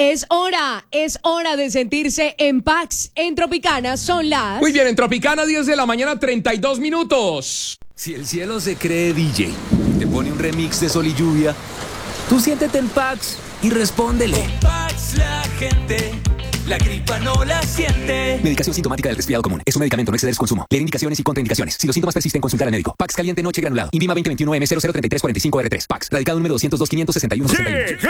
Es hora de sentirse en Pax. En Tropicana son las... Muy bien, en Tropicana 10 de la mañana, 32 minutos. Si el cielo se cree DJ, te pone un remix de Sol y Lluvia, tú siéntete en Pax y respóndele. Con Pax la gente, la gripa no la siente. Medicación sintomática del resfriado común. Es un medicamento, no exceder su consumo. Leer indicaciones y contraindicaciones. Si los síntomas persisten, consultar al médico. Pax caliente noche granulado. Invima 2021 M 003345 R3. Pax. Radicado número 202 561 61.